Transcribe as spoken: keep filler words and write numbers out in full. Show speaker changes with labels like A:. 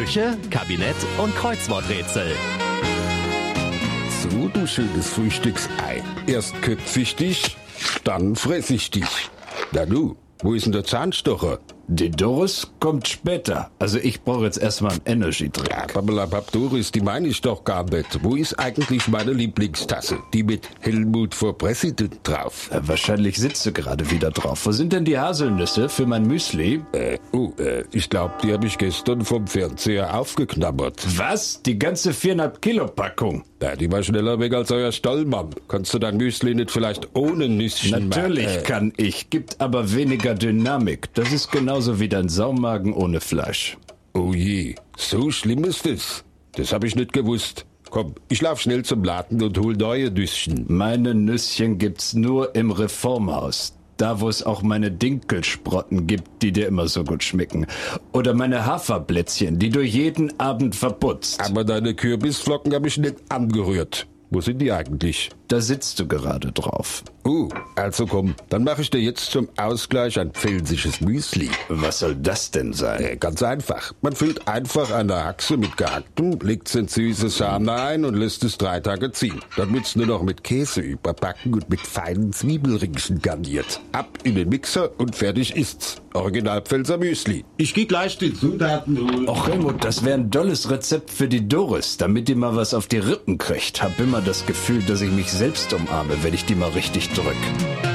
A: Küche, Kabinett und Kreuzworträtsel.
B: So, du schönes Frühstücksei. Erst köpf ich dich, dann fress ich dich. Na du, wo ist denn der Zahnstocher?
C: Die Doris kommt später. Also ich brauche jetzt erstmal einen Energy-Drink.
B: Ja, Babbelabab Doris, die meine ich doch gar nicht. Wo ist eigentlich meine Lieblingstasse? Die mit Helmut for President drauf.
C: Äh, wahrscheinlich sitzt du gerade wieder drauf. Wo sind denn die Haselnüsse für mein Müsli?
B: Äh, oh, äh, ich glaube, die habe ich gestern vom Fernseher aufgeknabbert.
C: Was? Die ganze viereinhalb Kilo Packung?
B: Ja, die war schneller weg als euer Stallmann. Kannst du dein Müsli nicht vielleicht ohne Nüsschen
C: Natürlich
B: machen? Äh,
C: kann ich, gibt aber weniger Dynamik. Das ist genauso wie dein Saumagen ohne Fleisch.
B: Oh je, so schlimm ist es. Das habe ich nicht gewusst. Komm, ich lauf schnell zum Laden und hol neue Nüsschen.
C: Meine Nüsschen gibt's nur im Reformhaus. Da, wo es auch meine Dinkelsprotten gibt, die dir immer so gut schmecken. Oder meine Haferplätzchen, die du jeden Abend verputzt.
B: Aber deine Kürbisflocken habe ich nicht angerührt. Wo sind die eigentlich?
C: Da sitzt du gerade drauf.
B: Uh, also komm, dann mache ich dir jetzt zum Ausgleich ein pfälzisches Müsli.
C: Was soll das denn sein?
B: Äh, ganz einfach. Man füllt einfach eine Haxe mit Gehacktem, legt's in süße Sahne ein und lässt es drei Tage ziehen. Dann wird's nur noch mit Käse überbacken und mit feinen Zwiebelringchen garniert. Ab in den Mixer und fertig ist's. Original Pfälzer Müsli. Ich geh gleich die Zutaten holen.
C: Och Helmut, das wäre ein dolles Rezept für die Doris, damit die mal was auf die Rippen kriegt. Hab immer das Gefühl, dass ich mich selbst umarme, wenn ich die mal richtig drück.